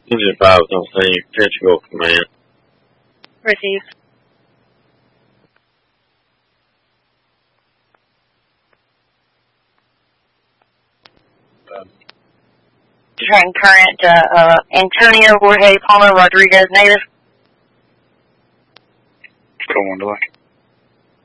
Engine 5 is on scene. Central Command. Received. Train current, Antonio Jorge Palmer Rodriguez native. Go on delay.